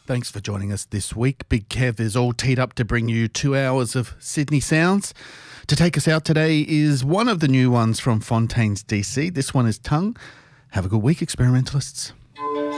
Thanks for joining us this week. Big Kev is all teed up to bring you 2 hours of Sydney sounds. To take us out today is one of the new ones from Fontaines DC. This one is Tongue. Have a good week, experimentalists.